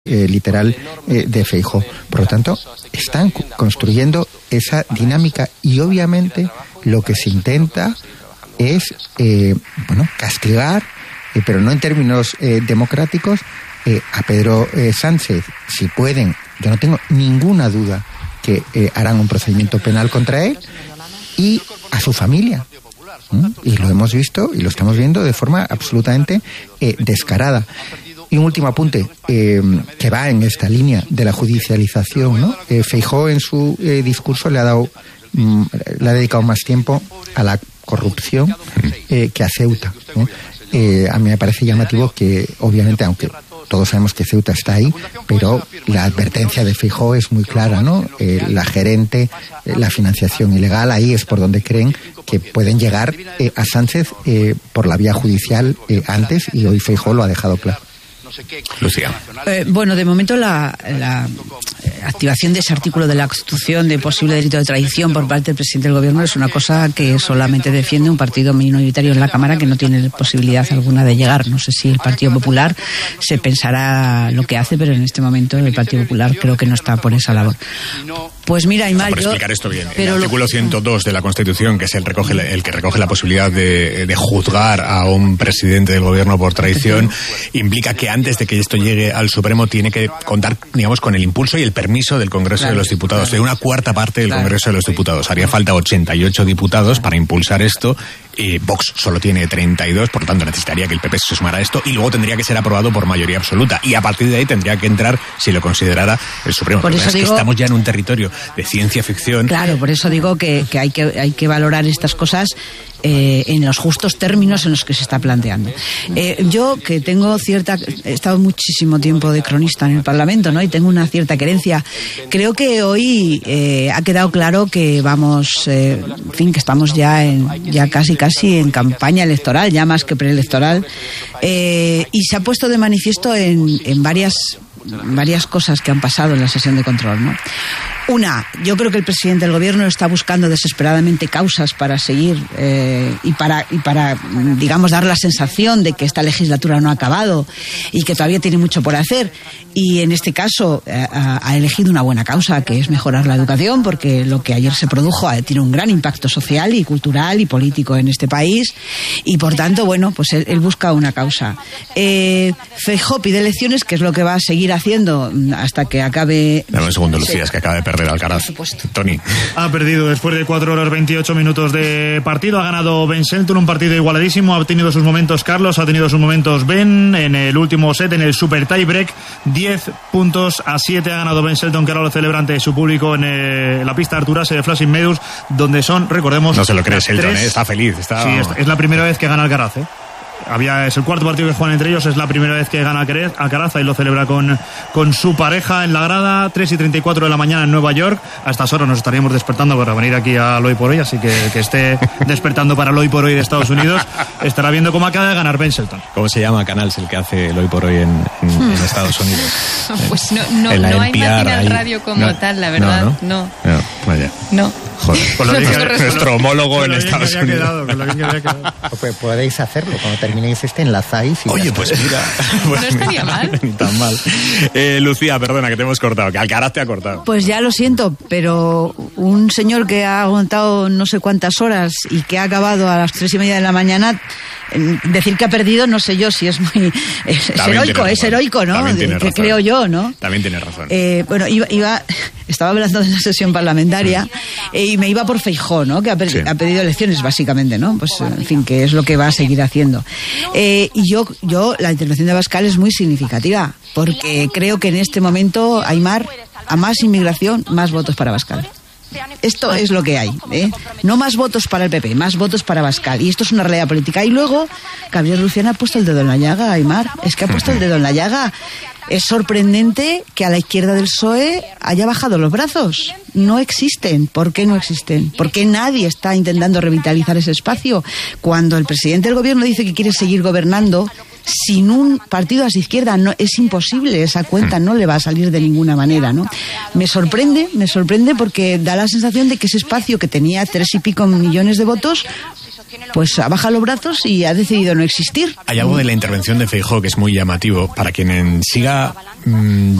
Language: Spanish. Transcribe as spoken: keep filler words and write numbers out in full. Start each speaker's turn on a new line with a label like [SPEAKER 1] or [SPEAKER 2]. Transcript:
[SPEAKER 1] Eh, literal eh, de Feijóo. Por lo tanto, están construyendo esa dinámica y obviamente lo que se intenta es eh, bueno, castigar, eh, pero no en términos eh, democráticos, eh, a Pedro eh, Sánchez. Si pueden, yo no tengo ninguna duda que eh, harán un procedimiento penal contra él y a su familia. ¿Mm? Y lo hemos visto y lo estamos viendo de forma absolutamente eh, descarada. Y un último apunte, eh, que va en esta línea de la judicialización, ¿no? Eh, Feijóo en su eh, discurso le ha dado, mm, le ha dedicado más tiempo a la corrupción eh, que a Ceuta, ¿no? Eh, a mí me parece llamativo que, obviamente, aunque todos sabemos que Ceuta está ahí, pero la advertencia de Feijóo es muy clara, ¿no? Eh, la gerente, eh, la financiación ilegal, ahí es por donde creen que pueden llegar eh, a Sánchez eh, por la vía judicial eh, antes, y hoy Feijóo lo ha dejado claro.
[SPEAKER 2] Lucía.
[SPEAKER 3] Eh, bueno, de momento la, la activación de ese artículo de la Constitución de posible delito de traición por parte del presidente del Gobierno es una cosa que solamente defiende un partido minoritario en la Cámara que no tiene posibilidad alguna de llegar. No sé si el Partido Popular se pensará lo que hace, pero en este momento el Partido Popular creo que no está por esa labor. Pues mira, Aymar,
[SPEAKER 2] por
[SPEAKER 3] yo...
[SPEAKER 2] explicar esto bien, el artículo ciento dos de la Constitución, que es el, recoge, el que recoge la posibilidad de, de juzgar a un presidente del Gobierno por traición, implica que antes de que esto llegue al Supremo tiene que contar, digamos, con el impulso y el permiso del Congreso claro, de los Diputados, claro. de una cuarta parte del claro. Congreso de los Diputados. Haría falta ochenta y ocho diputados para impulsar esto. Eh, Vox solo tiene treinta y dos, por lo tanto necesitaría que el P P se sumara a esto y luego tendría que ser aprobado por mayoría absoluta. Y a partir de ahí tendría que entrar, si lo considerara, el Supremo.
[SPEAKER 3] Por eso
[SPEAKER 2] es
[SPEAKER 3] digo,
[SPEAKER 2] que estamos ya en un territorio de ciencia ficción.
[SPEAKER 3] Claro, por eso digo que, que, hay, que hay que valorar estas cosas eh, en los justos términos en los que se está planteando. Eh, yo, que tengo cierta... He estado muchísimo tiempo de cronista en el Parlamento, ¿no? Y tengo una cierta querencia. Creo que hoy eh, ha quedado claro que vamos... Eh, en fin, que estamos ya en ya casi casi en campaña electoral, ya más que preelectoral, eh, y se ha puesto de manifiesto en, en varias, varias cosas que han pasado en la sesión de control, ¿no? Una, yo creo que el presidente del Gobierno está buscando desesperadamente causas para seguir eh, y para y para digamos dar la sensación de que esta legislatura no ha acabado y que todavía tiene mucho por hacer, y en este caso eh, ha elegido una buena causa, que es mejorar la educación, porque lo que ayer se produjo eh, tiene un gran impacto social y cultural y político en este país, y por tanto, bueno, pues él, él busca una causa. eh, Feijóo pide elecciones, que es lo que va a seguir haciendo hasta que acabe.
[SPEAKER 2] Dame un segundo, Lucía, es que acaba de perder Alcaraz. Tony.
[SPEAKER 4] Ha perdido después de cuatro horas veintiocho minutos de partido. Ha ganado Ben Shelton, un partido igualadísimo. Ha tenido sus momentos Carlos, ha tenido sus momentos Ben. En el último set, en el super tie break, diez puntos a siete ha ganado Ben Shelton, que ahora lo celebra ante su público en, eh, en la pista Arturase de Flushing Meadows, donde son, recordemos...
[SPEAKER 2] No se lo cree Shelton, ¿eh? Está feliz. Está...
[SPEAKER 4] Sí, es, es la primera vez que gana Alcaraz, ¿eh? Había, es el cuarto partido que juegan entre ellos, es la primera vez que gana Alcaraz y lo celebra con, con su pareja en la grada. Tres y treinta y cuatro de la mañana en Nueva York. A estas horas nos estaríamos despertando para venir aquí al Hoy por Hoy, así que que esté despertando para el Hoy por Hoy de Estados Unidos estará viendo cómo acaba de ganar Ben Shelton.
[SPEAKER 2] ¿Cómo se llama Canals el que hace el Hoy por Hoy en, en, hmm. en Estados Unidos?
[SPEAKER 5] Pues no, no, no hay National Radio como no, tal, la verdad. No, no. No,
[SPEAKER 2] no vaya.
[SPEAKER 5] No.
[SPEAKER 2] Joder, con lo que, nuestro homólogo en Estados Unidos.
[SPEAKER 4] Quedado, con lo bien que había quedado.
[SPEAKER 1] Pues podéis hacerlo, cuando terminéis este enlazáis. Y
[SPEAKER 2] Oye, pues mira, pues
[SPEAKER 5] no estaría
[SPEAKER 2] mira,
[SPEAKER 5] mal.
[SPEAKER 2] Ni tan mal. Eh, Lucía, perdona que te hemos cortado, que Alcaraz te ha cortado.
[SPEAKER 3] Pues ya lo siento, pero un señor que ha aguantado no sé cuántas horas y que ha acabado a las tres y media de la mañana, decir que ha perdido, no sé yo si es muy... Es, es heroico, es heroico, ¿no? Que creo yo, ¿no?
[SPEAKER 2] También tienes razón.
[SPEAKER 3] Eh, bueno, iba, iba, estaba hablando de la sesión parlamentaria eh, y me iba por Feijóo, ¿no? Que ha, sí. ha pedido elecciones, básicamente, ¿no? Pues, en fin, que es lo que va a seguir haciendo. Eh, y yo, yo, la intervención de Abascal es muy significativa, porque creo que en este momento, Aymar, a más inmigración, más votos para Abascal. Esto es lo que hay, ¿eh? No más votos para el P P, más votos para Abascal. Y esto es una realidad política. Y luego, Gabriel Rufián ha puesto el dedo en la llaga, Aymar. Es que ha puesto el dedo en la llaga. Es sorprendente que a la izquierda del P S O E haya bajado los brazos. No existen. ¿Por qué no existen? ¿Por qué nadie está intentando revitalizar ese espacio? Cuando el presidente del gobierno dice que quiere seguir gobernando sin un partido a su izquierda, no, es imposible, esa cuenta no le va a salir de ninguna manera, ¿no? Me sorprende, me sorprende porque da la sensación de que ese espacio que tenía tres y pico millones de votos pues baja los brazos y ha decidido no existir.
[SPEAKER 2] Hay algo de la intervención de Feijóo que es muy llamativo para quien siga mmm,